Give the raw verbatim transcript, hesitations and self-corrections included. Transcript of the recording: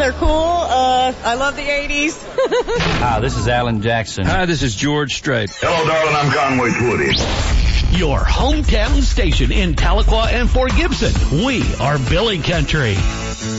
They're cool. Uh, I love the eighties. Hi, this is Alan Jackson. Hi, this is George Strait. Hello, darling. I'm Conway Twitty. Your hometown station in Tahlequah and Fort Gibson. We are Billy Country.